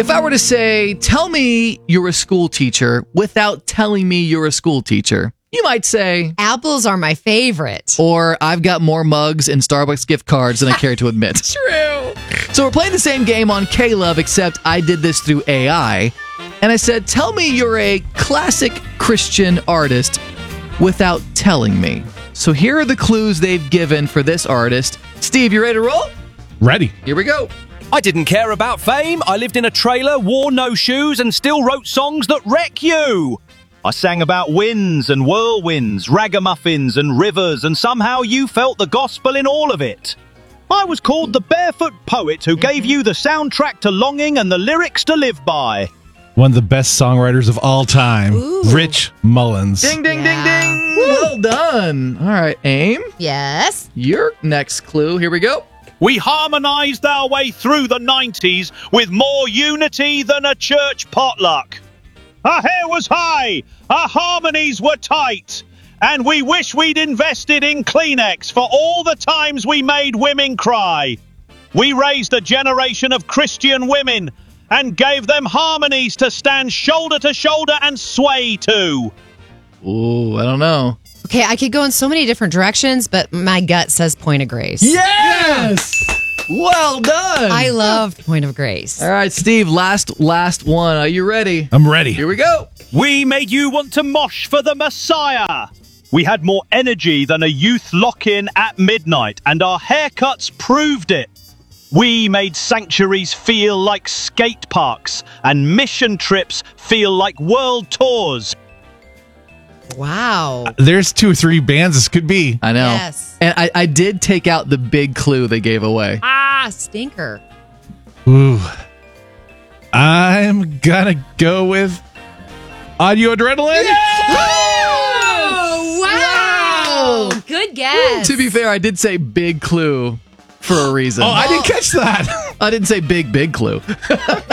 if I were to say, tell me you're a school teacher without telling me you're a school teacher, you might say, apples are my favorite. Or I've got more mugs and Starbucks gift cards than I care to admit. True. So we're playing the same game on K-Love, except I did this through AI. And I said, tell me you're a classic Christian artist without telling me. So here are the clues they've given for this artist. Steve, you ready to roll? Ready. Here we go. I didn't care about fame. I lived in a trailer, wore no shoes, and still wrote songs that wreck you. I sang about winds and whirlwinds, ragamuffins and rivers, and somehow you felt the gospel in all of it. I was called the barefoot poet who gave you the soundtrack to longing and the lyrics to live by. One of the best songwriters of all time, Rich Mullins. Ding, ding, ding, ding. Well done. All right, Aim. Yes. Your next clue. Here we go. We harmonized our way through the 90s with more unity than a church potluck. Our hair was high, our harmonies were tight, and we wish we'd invested in Kleenex for all the times we made women cry. We raised a generation of Christian women and gave them harmonies to stand shoulder to shoulder and sway to. Ooh, I don't know. Okay, I could go in so many different directions, but my gut says Point of Grace. Yes! Well done. I loved Point of Grace. All right, Steve, last one. Are you ready? I'm ready. Here we go. We made you want to mosh for the Messiah. We had more energy than a youth lock-in at midnight, and our haircuts proved it. We made sanctuaries feel like skate parks, and mission trips feel like world tours. Wow. There's 2 or 3 bands this could be. I know. Yes. And I did take out the big clue they gave away. Stinker. Ooh. I'm gonna go with Audio Adrenaline. Oh, wow. Good guess. To be fair, I did say big clue for a reason. Oh, I didn't catch that. I didn't say big clue.